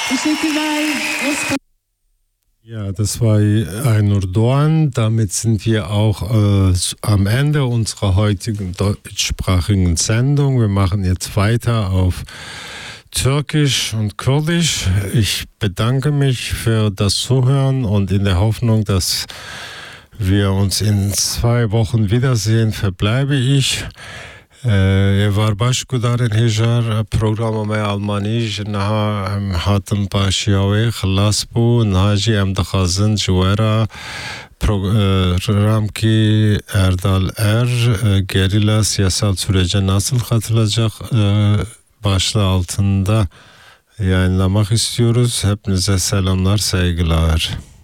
Teşekkürler. Ja, das war Aynur Doğan. Damit sind wir auch am Ende unserer heutigen deutschsprachigen Sendung. Wir machen jetzt weiter auf Türkisch und Kurdisch. Ich bedanke mich für das Zuhören und in der Hoffnung, dass wir uns in 2 Wochen wiedersehen, verbleibe ich. Վարբաշկուդարեն հեժար պրոգրամը Ալմանի ժնահա հատն պաշիավե խլասպու նահաջի ամդխազն ջուերա programki Erdal gerilla siyasal sürece nasıl katılacak başlığı altında yayınlamak istiyoruz. Hepinize selamlar, saygılar.